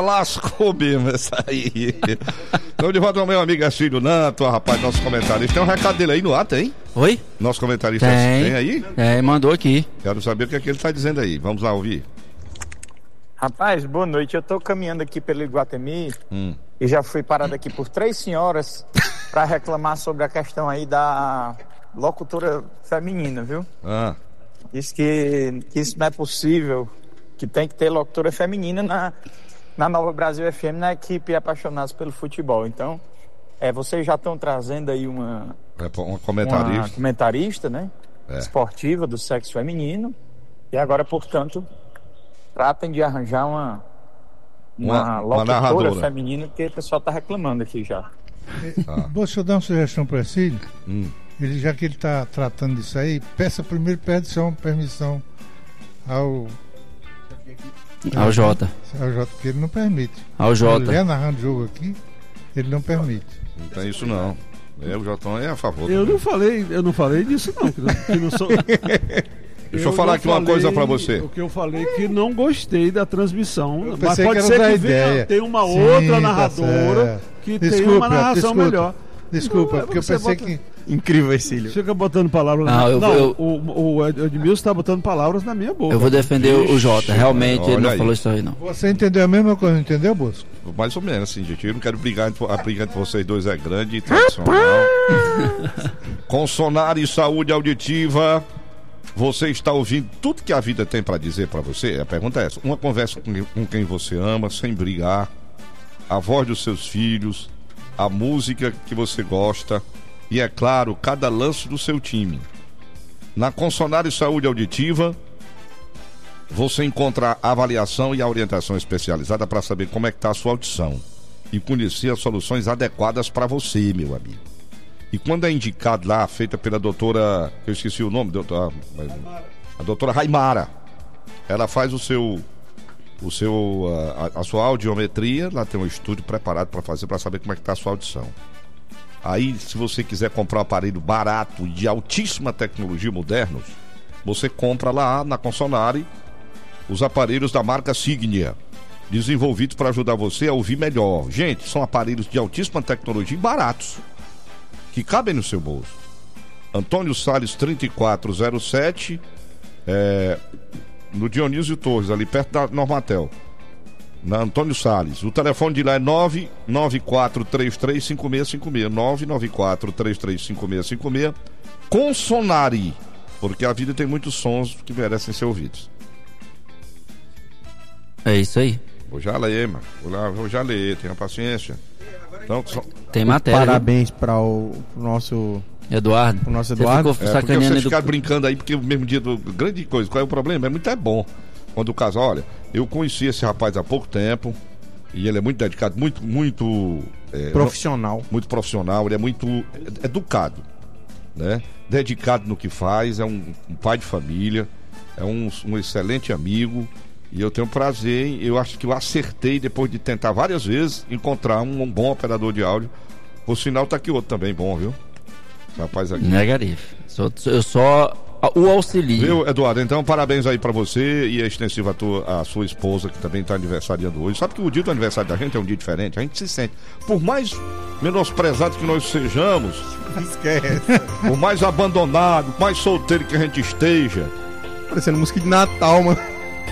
Lascou mesmo essa aí. Então, de volta ao meu amigo Ercílio Nato, rapaz, nosso comentarista. Tem um recado dele aí no ar, tem? Oi? Nosso comentarista tem aí? Mandou aqui. Quero saber o que é que ele tá dizendo aí. Vamos lá ouvir. Rapaz, boa noite. Eu tô caminhando aqui pelo Iguatemi e já fui parado aqui por 3 senhoras para reclamar sobre a questão aí da locutora feminina, viu? Diz que isso não é possível, que tem que ter locutora feminina na Nova Brasil FM, na equipe Apaixonados pelo Futebol. Então, vocês já estão trazendo aí uma comentarista, né? Esportiva do sexo feminino. E agora, portanto, tratem de arranjar uma locutora feminina, porque o pessoal está reclamando aqui já. Deixa eu dar uma sugestão para Ercílio. Ele, já que ele está tratando disso aí, pede permissão ao Jota. Porque ele não permite. Ao Jota. Ele narrando o jogo aqui, ele não permite. Não tem isso não. O Jotão é a favor. Eu não falei disso não. Que não sou... Deixa eu falar aqui uma coisa pra você. O que eu falei que não gostei da transmissão, mas pode ser que tem uma outra narradora que tem uma narração melhor. Desculpa, porque eu pensei que... Incrível, Ercílio. Fica botando palavras o Edmilson está botando palavras na minha boca. Eu vou defender o Jota. Realmente ele não falou isso aí, não. Você entendeu a mesma coisa, entendeu, Bosco? Mais ou menos, assim, gente. Eu não quero brigar. A briga entre vocês dois é grande e tradicional. Consonare Saúde Auditiva. Você está ouvindo tudo que a vida tem para dizer para você? A pergunta é essa. Uma conversa com quem você ama, sem brigar. A voz dos seus filhos. A música que você gosta. E, é claro, cada lance do seu time. Na Consonare Saúde Auditiva, você encontra a avaliação e a orientação especializada para saber como é que está a sua audição e conhecer as soluções adequadas para você, meu amigo. E quando é indicado lá, feita pela doutora, eu esqueci o nome, a doutora Raimara, ela faz a sua audiometria, lá tem um estúdio preparado para fazer, para saber como é que está a sua audição. Aí, se você quiser comprar um aparelho barato e de altíssima tecnologia modernos, você compra lá na Consonare os aparelhos da marca Signia, desenvolvidos para ajudar você a ouvir melhor. Gente, são aparelhos de altíssima tecnologia e baratos, que cabem no seu bolso. Antônio Salles 3407, no Dionísio Torres, ali perto da Normatel. Na Antônio Salles. O telefone de lá é 994335656. 994335656. Consonare, porque a vida tem muitos sons que merecem ser ouvidos. É isso aí. Vou já ler, mano. Vou já ler, tenha paciência. Então, tem matéria. Parabéns para o nosso Eduardo. Você ficou sacaneando. Porque vocês ficaram brincando aí, porque o mesmo dia do grande coisa. Qual é o problema? É bom. Quando o casal, olha, eu conheci esse rapaz há pouco tempo e ele é muito dedicado, muito profissional. Muito profissional, ele é muito educado, né? Dedicado no que faz, é um pai de família, é um excelente amigo e eu tenho prazer, eu acho que eu acertei depois de tentar várias vezes encontrar um bom operador de áudio. Por sinal, tá aqui outro também bom, viu? Rapaz aqui. Negativo. Eu só o auxílio. Viu, Eduardo? Então, parabéns aí pra você e a extensiva a sua esposa, que também tá aniversariando hoje. Sabe que o dia do aniversário da gente é um dia diferente? A gente se sente. Por mais menosprezados que nós sejamos, esquece. Por mais abandonado, mais solteiro que a gente esteja. Parecendo música de Natal, mano.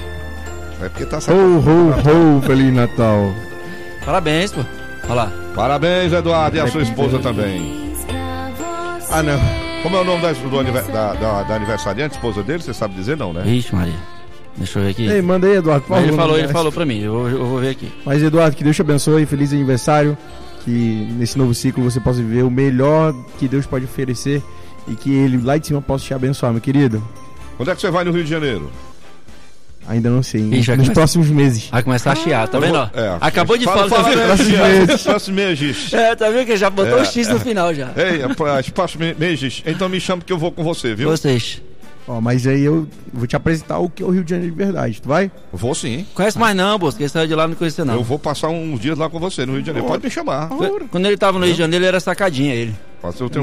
É porque tá Feliz Natal. Parabéns, pô. Olha lá. Parabéns, Eduardo, e a sua esposa também. Ah, não. Como é o nome da aniversariante, esposa dele? Você sabe dizer, não, né? Ixi, Maria. Deixa eu ver aqui. Ei, manda aí, Eduardo, por favor. Ele falou pra mim, eu vou ver aqui. Mas, Eduardo, que Deus te abençoe, feliz aniversário. Que nesse novo ciclo você possa viver o melhor que Deus pode oferecer e que Ele lá de cima possa te abençoar, meu querido. Quando é que você vai no Rio de Janeiro? Ainda não sei, nos próximos meses. Vai começar a chiar, tá vendo? Acabou de falar. Próximos meses. Tá vendo que já botou o X no final já. Ei, próximos meses. Então me chama que eu vou com você, viu? Vocês. Mas aí eu vou te apresentar o que é o Rio de Janeiro de verdade, tu vai? Vou sim. Conhece mais não, Bosco, ele saiu de lá não conhecia não. Eu vou passar uns dias lá com você no Rio de Janeiro, pode me chamar. Quando ele tava no Rio de Janeiro, ele era sacadinha, ele.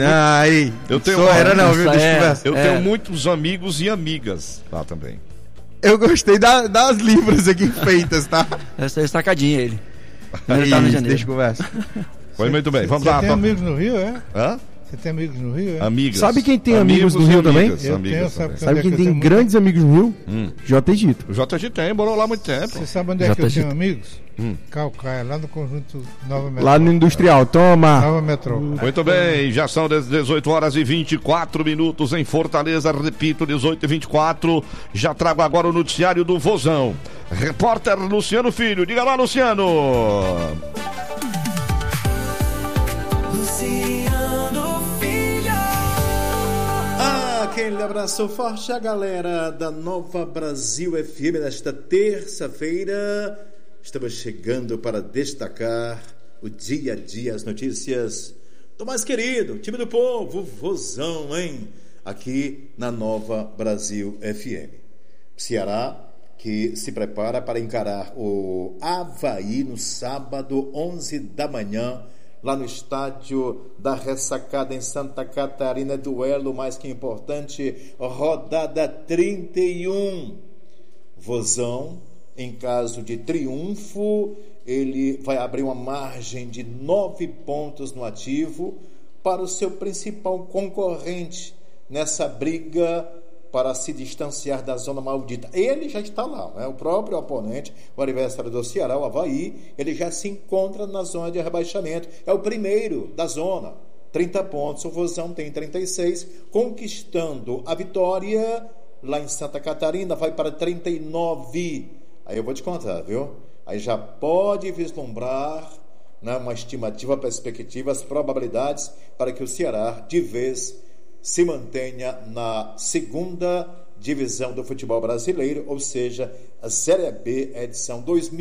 Eu tenho muitos amigos e amigas lá também. Eu gostei das libras aqui feitas, tá? Essa é sacadinha ele. Ele tá no janeiro. Deixa eu conversa. Foi muito bem, vamos lá. Você tem amigos no Rio, é? Hã? Você tem amigos no Rio, é? Amigas. Sabe quem tem amigos no Rio também? Eu tenho, sabe quem tem grandes amigos no Rio? J. Egito. O J. Egito morou lá há muito tempo. Você sabe onde é que eu tenho amigos? Calcaia, lá no conjunto Nova Metrópole. Lá no Industrial, toma! Nova Metrópole. Muito bem, já são 18h24 em Fortaleza, repito, 18h24. Já trago agora o noticiário do Vozão. Repórter Luciano Filho, diga lá, Luciano! Aquele abraço forte à galera da Nova Brasil FM nesta terça-feira. Estamos chegando para destacar o dia a dia, as notícias do mais querido time do povo, Vozão, hein? Aqui na Nova Brasil FM. Ceará que se prepara para encarar o Avaí no sábado, 11 da manhã, lá no estádio da Ressacada em Santa Catarina, duelo mais que importante, rodada 31. Vozão, em caso de triunfo, ele vai abrir uma margem de 9 pontos no ativo para o seu principal concorrente nessa briga para se distanciar da zona maldita. Ele já está lá, né? O próprio oponente, o adversário do Ceará, o Avaí, ele já se encontra na zona de rebaixamento. É o primeiro da zona, 30 pontos. O Vozão tem 36, conquistando a vitória lá em Santa Catarina, vai para 39. Aí eu vou te contar, viu? Aí já pode vislumbrar, né, uma estimativa, perspectiva, as probabilidades para que o Ceará, de vez, se mantenha na segunda divisão do futebol brasileiro, ou seja, a Série B, edição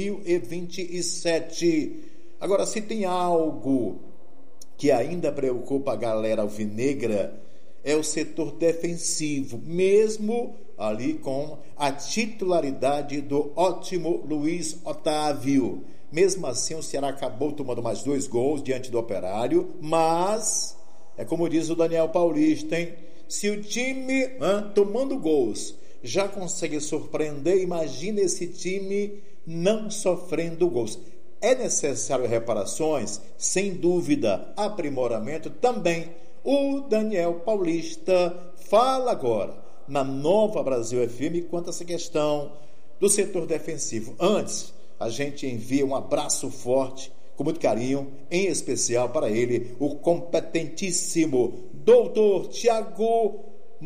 2027. Agora, se tem algo que ainda preocupa a galera alvinegra, é o setor defensivo, mesmo ali com a titularidade do ótimo Luiz Otávio. Mesmo assim, o Ceará acabou tomando mais 2 gols diante do Operário, mas é como diz o Daniel Paulista, hein? Se o time, tomando gols, já consegue surpreender, imagina esse time não sofrendo gols. É necessário reparações? Sem dúvida. Aprimoramento também. O Daniel Paulista fala agora na Nova Brasil FM quanto a essa questão do setor defensivo. Antes, a gente envia um abraço forte, com muito carinho, em especial para ele, o competentíssimo Dr. Tiago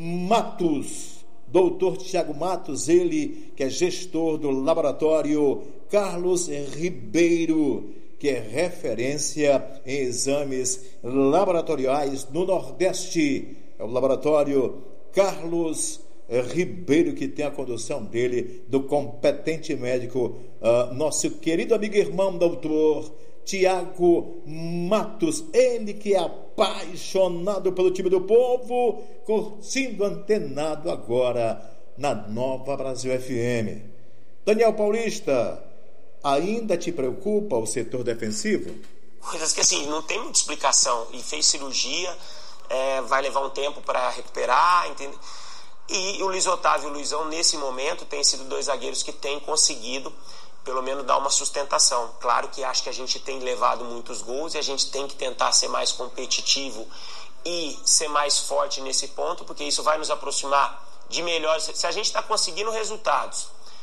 Matos. Dr. Tiago Matos, ele que é gestor do laboratório Carlos Ribeiro, que é referência em exames laboratoriais no Nordeste. É o laboratório Carlos Ribeiro, que tem a condução dele, do competente médico, nosso querido amigo e irmão, doutor Tiago Matos, ele que é apaixonado pelo time do povo, curtindo antenado agora na Nova Brasil FM. Daniel Paulista, ainda te preocupa o setor defensivo? Coisas que assim, não tem muita explicação, e fez cirurgia, vai levar um tempo para recuperar, entende? E o Luiz Otávio e o Luizão, nesse momento, têm sido 2 zagueiros que têm conseguido pelo menos dar uma sustentação. Claro que acho que a gente tem levado muitos gols e a gente tem que tentar ser mais competitivo e ser mais forte nesse ponto, porque isso vai nos aproximar de melhores. Se a gente está conseguindo resultados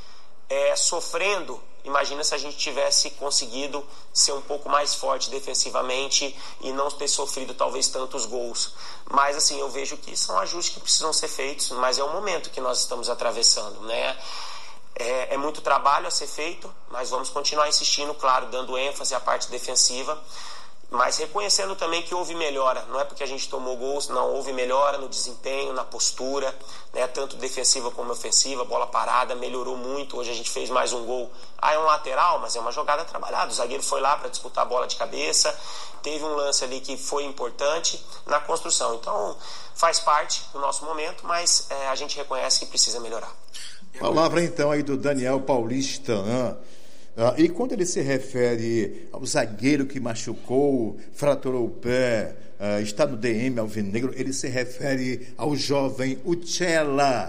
sofrendo, imagina se a gente tivesse conseguido ser um pouco mais forte defensivamente e não ter sofrido talvez tantos gols. Mas assim, eu vejo que são ajustes que precisam ser feitos, mas é o momento que nós estamos atravessando, né? É muito trabalho a ser feito, mas vamos continuar insistindo, claro, dando ênfase à parte defensiva, mas reconhecendo também que houve melhora. Não é porque a gente tomou gols, não, houve melhora no desempenho, na postura, né, tanto defensiva como ofensiva, bola parada, melhorou muito. Hoje a gente fez mais um gol. É um lateral, mas é uma jogada trabalhada. O zagueiro foi lá para disputar a bola de cabeça, teve um lance ali que foi importante na construção. Então, faz parte do nosso momento, mas a gente reconhece que precisa melhorar. Palavra então aí do Daniel Paulista, né? E quando ele se refere ao zagueiro que machucou, fraturou o pé, está no DM alvinegro, ele se refere ao jovem Uchela.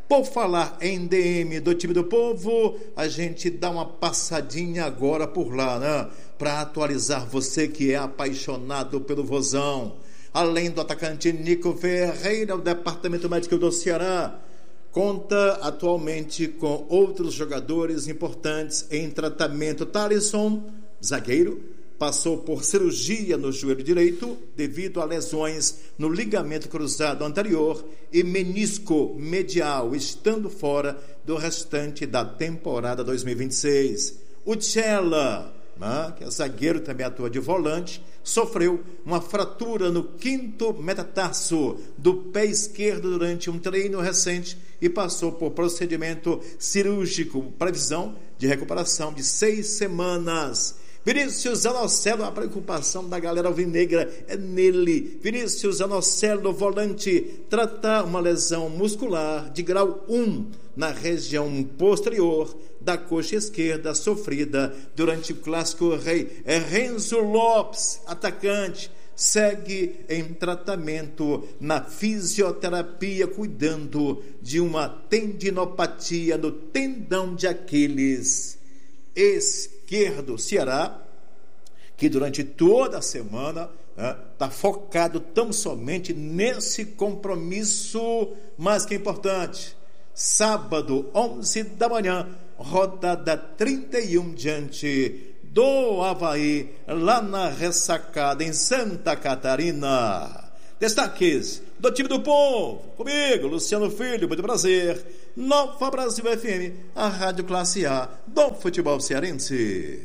Por falar em DM do time do povo, a gente dá uma passadinha agora por lá, né? Para atualizar você que é apaixonado pelo Vozão. Além do atacante Nico Ferreira, o Departamento Médico do Ceará conta atualmente com outros jogadores importantes em tratamento. Thalisson, zagueiro, passou por cirurgia no joelho direito devido a lesões no ligamento cruzado anterior e menisco medial, estando fora do restante da temporada 2026. O Tchela, que é zagueiro, também atua de volante, sofreu uma fratura no 5º metatarso do pé esquerdo durante um treino recente e passou por procedimento cirúrgico, previsão de recuperação de 6 semanas. Vinícius Zanocelo, a preocupação da galera alvinegra é nele. Vinícius Zanocelo, volante, trata uma lesão muscular de grau 1 na região posterior da coxa esquerda, sofrida durante o Clássico Rei. Renzo Lopes, atacante, segue em tratamento na fisioterapia, cuidando de uma tendinopatia no tendão de Aquiles esquerdo. Ceará, que durante toda a semana está focado tão somente nesse compromisso, mas que é importante. Sábado, 11 da manhã, rodada 31 diante do Avaí, lá na Ressacada, em Santa Catarina. Destaques do time do povo, comigo, Luciano Filho, muito prazer. Nova Brasil FM, a rádio classe A do futebol cearense.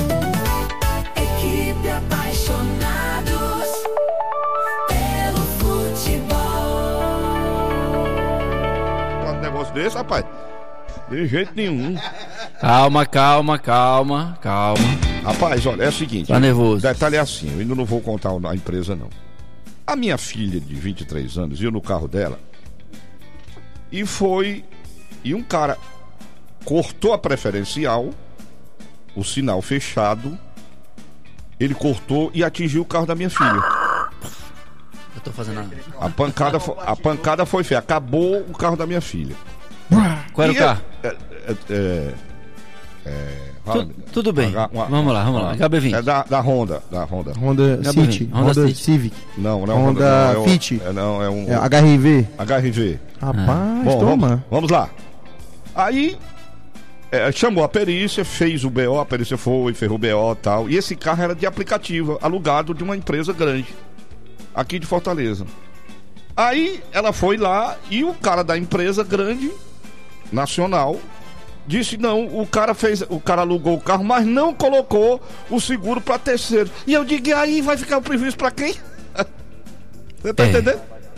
Equipe apaixonados pelo futebol. Um negócio desse, rapaz, de jeito nenhum. Calma. Rapaz, olha, é o seguinte. Tá nervoso. O detalhe é assim, eu ainda não vou contar a empresa, não. A minha filha de 23 anos ia no carro dela e um cara cortou a preferencial, o sinal fechado, ele cortou e atingiu o carro da minha filha. Eu tô fazendo a pancada foi feia, acabou o carro da minha filha. Qual era o carro? Tudo bem. Vamos lá. HB20. É da Honda. Honda City. Honda Civic. Não é Honda Fit. É um HRV. Rapaz, bom, toma. Vamos lá. Aí chamou a perícia, fez o BO, a perícia foi, ferrou o BO e tal. E esse carro era de aplicativo, alugado de uma empresa grande, aqui de Fortaleza. Aí ela foi lá e o cara da empresa grande, nacional, disse não, o cara alugou o carro, mas não colocou o seguro para terceiro. E eu digo, e aí vai ficar o prejuízo para quem? Você tá entendendo?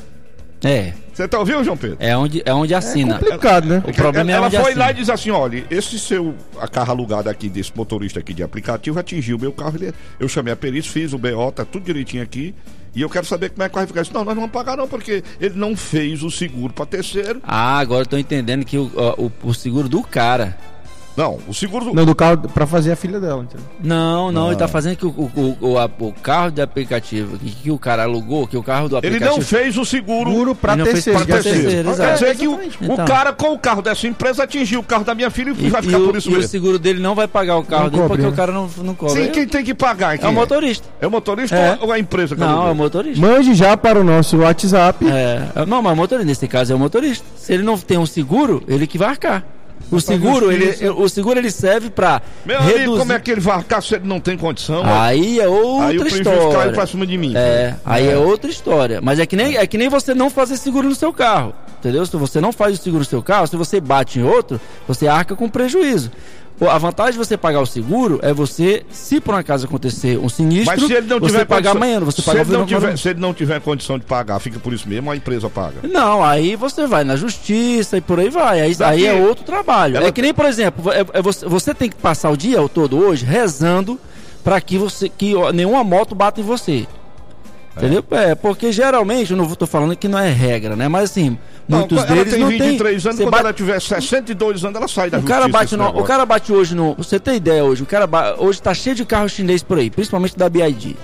Você tá ouvindo, João Pedro? É onde assina. É complicado, né? O problema é onde ela foi assina. lá e disse assim, olha, a carro alugado aqui desse motorista aqui de aplicativo atingiu o meu carro. Eu chamei a perícia, fiz o BO, tá tudo direitinho aqui. E eu quero saber como é que vai ficar isso. Não, nós não vamos pagar não, porque ele não fez o seguro para terceiro. Ah, agora eu tô entendendo que o seguro do cara. Não, o seguro do... Não, do carro pra fazer a filha dela, entendeu? Não, ele tá fazendo que o carro de aplicativo que o cara alugou, que o carro do aplicativo... Ele não fez o seguro pra terceiro. Quer dizer que o cara com o carro dessa empresa atingiu o carro da minha filha e vai ficar por isso mesmo. E o seguro dele não vai pagar o carro dele porque o cara não cobra. Sim, quem tem que pagar? É o motorista. É o motorista ou a empresa? Não, é o motorista. Mande já para o nosso WhatsApp. Não, mas o motorista, nesse caso é o motorista. Se ele não tem um seguro, ele que vai arcar. O seguro ele serve pra reduzir... amigo, como é que ele vai arcar se ele não tem condição? Aí é outra aí história. Aí o prejuízo cai pra cima de mim. Aí é outra história. Mas é que nem você não fazer seguro no seu carro. Entendeu? Se você não faz o seguro no seu carro, se você bate em outro, você arca com prejuízo. A vantagem de você pagar o seguro é você, se por um acaso acontecer um sinistro, mas se ele não você tiver pagar amanhã, você paga se ele não tiver condição de pagar, fica por isso mesmo, a empresa paga. Não, aí você vai na justiça e por aí vai. Aí é outro trabalho. É que nem, por exemplo, você tem que passar o dia todo hoje rezando para que nenhuma moto bata em você. Entendeu? Porque geralmente, eu não estou falando que não é regra, né? Mas assim, muitos deles não tem... Ela tem 23 anos, quando ela tiver 62 anos, ela sai da justiça. O cara bate hoje no... Você tem ideia hoje, hoje tá cheio de carro chinês por aí, principalmente da BYD.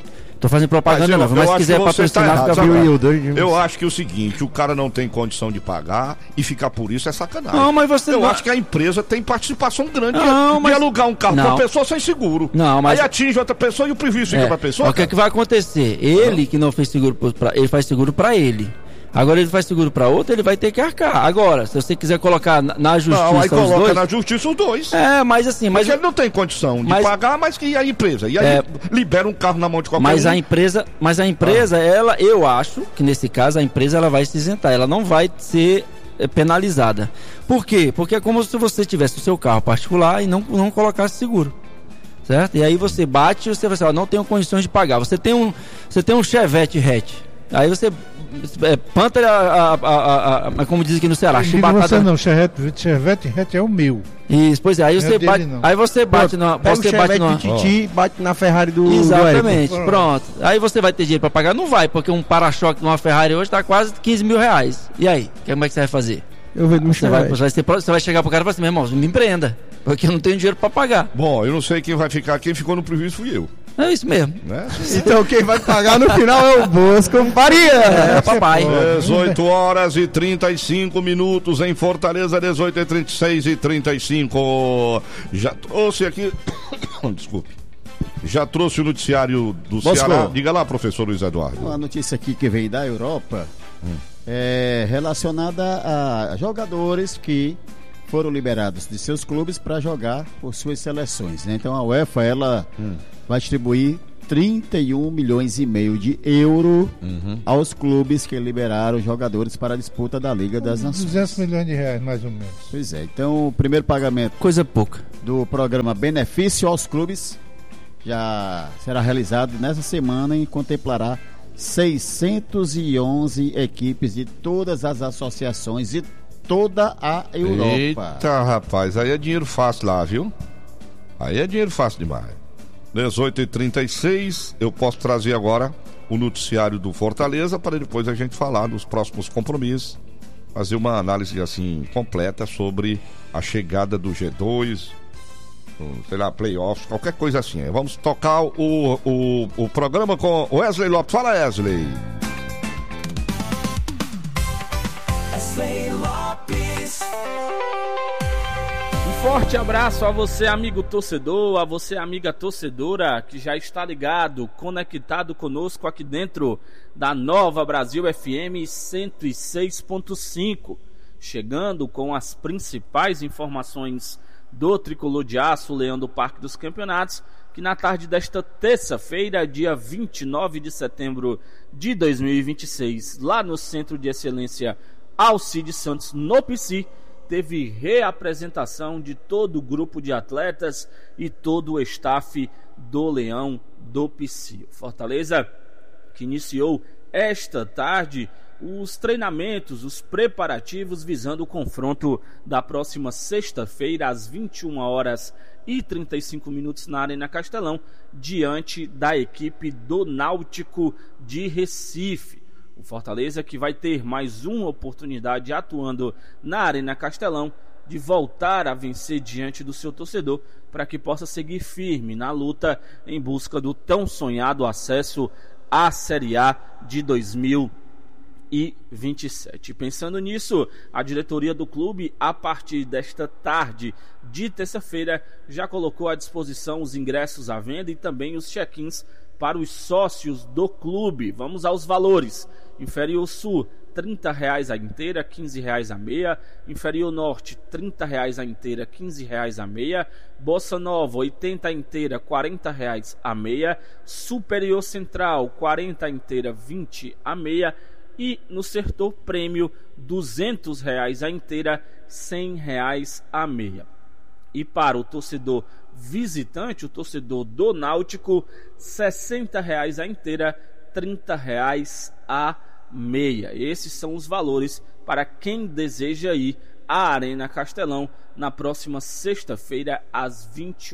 Tô fazendo propaganda não, mas se quiser patrocinar, fica eu acho que é o seguinte, o cara não tem condição de pagar e ficar por isso é sacanagem. Não, mas você eu acho que a empresa tem participação grande de alugar um carro pra uma pessoa sem seguro. Não, mas... Aí atinge outra pessoa e o prejuízo fica pra pessoa. O que é que vai acontecer? Ele que não fez seguro ele faz seguro pra ele. Agora ele faz seguro para outro, ele vai ter que arcar. Agora, se você quiser colocar na justiça aí coloca os dois... na justiça os dois. Mas assim... Mas ele não tem condição de pagar, mas que a empresa. E aí libera um carro na mão de qualquer um. Mas a empresa, eu acho que nesse caso a empresa ela vai se isentar. Ela não vai ser penalizada. Por quê? Porque é como se você tivesse o seu carro particular e não colocasse seguro. Certo? E aí você bate e você vai falar, não tenho condições de pagar. Você tem um Chevette hatch. Aí você... Panther, como diz aqui no Ceará, chibatada. Você não, Chevette hatch é o meu. Isso, pois é, aí você bate. Aí você bate na. Você bate na. Bate na Ferrari do. Exatamente, pronto. Aí você vai ter dinheiro pra pagar? Não vai, porque um para-choque numa Ferrari hoje tá quase 15 mil reais. E aí? Como é que você vai fazer? Eu vendo no Chevette. Você vai chegar pro cara e falar assim, meu irmão, me empreenda, porque eu não tenho dinheiro pra pagar. Bom, eu não sei quem vai ficar, quem ficou no prejuízo fui eu. É isso mesmo. Né? Então quem vai pagar no final é o Bosco Faria. Papai. 18 horas e 35 minutos em Fortaleza, 18h36 e 35. Já trouxe aqui. Desculpe. Já trouxe o noticiário do Ceará. Diga lá, professor Luiz Eduardo. Uma notícia aqui que vem da Europa é relacionada a jogadores que foram liberados de seus clubes para jogar por suas seleções, né? Então a UEFA ela vai distribuir 31 milhões e meio de euro aos clubes que liberaram jogadores para a disputa da Liga das Nações. 200 milhões de reais, mais ou menos. Pois é, então o primeiro pagamento, coisa pouca, do programa Benefício aos Clubes já será realizado nessa semana e contemplará 611 equipes de todas as associações de toda a Europa. Eita, rapaz, aí é dinheiro fácil lá, viu? Aí é dinheiro fácil demais. 18h36, eu posso trazer agora o noticiário do Fortaleza para depois a gente falar dos próximos compromissos, fazer uma análise assim completa sobre a chegada do G2, sei lá, playoffs, qualquer coisa assim. Vamos tocar o programa com Wesley Lopes. Fala, Wesley. Um forte abraço a você, amigo torcedor, a você, amiga torcedora, que já está ligado, conectado conosco aqui dentro da Nova Brasil FM 106.5, chegando com as principais informações do Tricolor de Aço, Leão do Parque dos Campeonatos, que na tarde desta terça-feira, dia 29 de setembro de 2026, lá no Centro de Excelência Alcides Santos, no PC, teve reapresentação de todo o grupo de atletas e todo o staff do Leão do PC. Fortaleza, que iniciou esta tarde os treinamentos, os preparativos visando o confronto da próxima sexta-feira às 21h35 na Arena Castelão, diante da equipe do Náutico de Recife. O Fortaleza que vai ter mais uma oportunidade atuando na Arena Castelão de voltar a vencer diante do seu torcedor para que possa seguir firme na luta em busca do tão sonhado acesso à Série A de 2027. Pensando nisso, a diretoria do clube, a partir desta tarde de terça-feira, já colocou à disposição os ingressos à venda e também os check-ins para os sócios do clube. Vamos aos valores. Inferior Sul, R$30 a inteira, R$15 a meia. Inferior Norte, R$30 a inteira, R$15 a meia. Bossa Nova, 80 a inteira, R$40 a meia. Superior Central, 40 a inteira, 20 a meia. E no setor prêmio, R$200 a inteira, R$100 a meia. E para o torcedor visitante, o torcedor do Náutico, R$60 a inteira, R$30 a meia. Esses são os valores para quem deseja ir à Arena Castelão na próxima sexta-feira às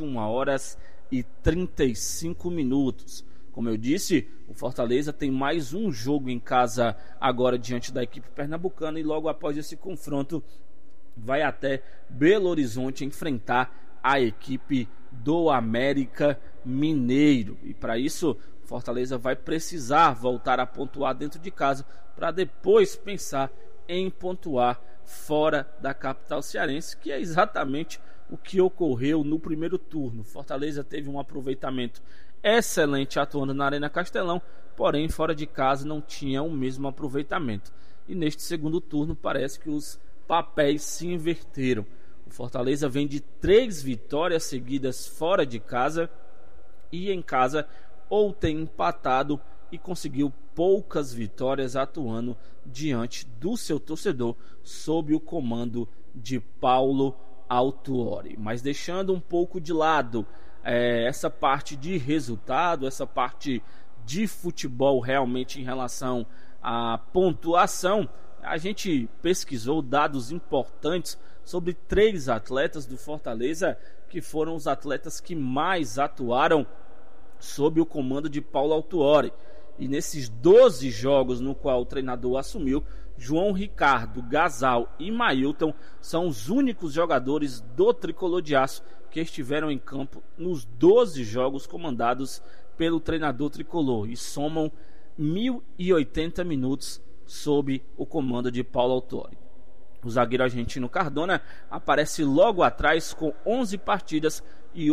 21h35. Como eu disse, o Fortaleza tem mais um jogo em casa agora diante da equipe pernambucana e logo após esse confronto vai até Belo Horizonte enfrentar a equipe do América Mineiro. E para isso, Fortaleza vai precisar voltar a pontuar dentro de casa para depois pensar em pontuar fora da capital cearense, que é exatamente o que ocorreu no primeiro turno. Fortaleza teve um aproveitamento excelente atuando na Arena Castelão, porém fora de casa não tinha o mesmo aproveitamento. E neste segundo turno parece que os papéis se inverteram. O Fortaleza vem de 3 vitórias seguidas fora de casa, e em casa ou tem empatado e conseguiu poucas vitórias atuando diante do seu torcedor sob o comando de Paulo Autuori. Mas deixando um pouco de lado essa parte de resultado, essa parte de futebol realmente em relação à pontuação, a gente pesquisou dados importantes sobre 3 atletas do Fortaleza que foram os atletas que mais atuaram sob o comando de Paulo Autuori. E nesses 12 jogos no qual o treinador assumiu, João Ricardo, Gasal e Mailton são os únicos jogadores do Tricolor de Aço que estiveram em campo nos 12 jogos comandados pelo treinador tricolor e somam 1.080 minutos sob o comando de Paulo Autuori. O zagueiro argentino Cardona aparece logo atrás com 11 partidas e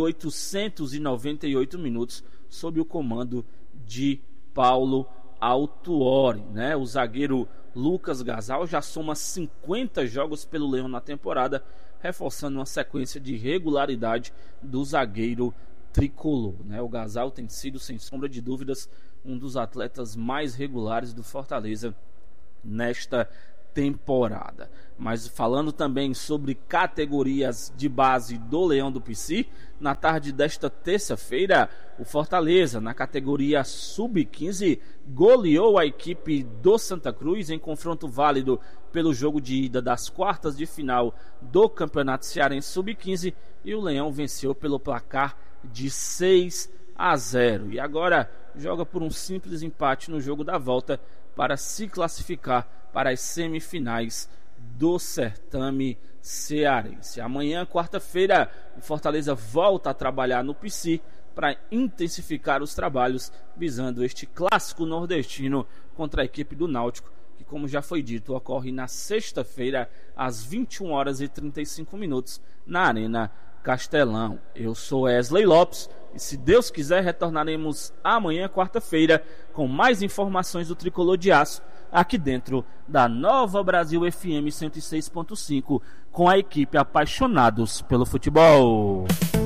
898 minutos sob o comando de Paulo Autuori, né? O zagueiro Lucas Gasal já soma 50 jogos pelo Leão na temporada, reforçando uma sequência de regularidade do zagueiro tricolor, né? O Gasal tem sido, sem sombra de dúvidas, um dos atletas mais regulares do Fortaleza nesta temporada. Mas falando também sobre categorias de base do Leão do Pici, na tarde desta terça-feira, o Fortaleza, na categoria Sub-15, goleou a equipe do Santa Cruz em confronto válido pelo jogo de ida das quartas de final do Campeonato Cearense Sub-15, e o Leão venceu pelo placar de 6-0. E agora joga por um simples empate no jogo da volta para se classificar para as semifinais do certame cearense. Amanhã, quarta-feira, o Fortaleza volta a trabalhar no Pici para intensificar os trabalhos visando este clássico nordestino contra a equipe do Náutico, que, como já foi dito, ocorre na sexta-feira às 21h35 na Arena Castelão. Eu sou Wesley Lopes e, se Deus quiser, retornaremos amanhã, quarta-feira, com mais informações do Tricolor de Aço aqui dentro da Nova Brasil FM 106.5, com a equipe Apaixonados pelo Futebol.